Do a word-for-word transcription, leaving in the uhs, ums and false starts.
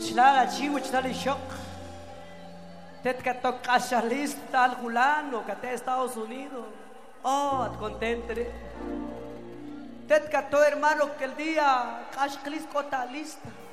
Wichlala chi wichlali shock. Tet kato kashalista al Julano, kate Estados Unidos. Oh, at contente. Tet kato hermano que el día kashklis kota lista.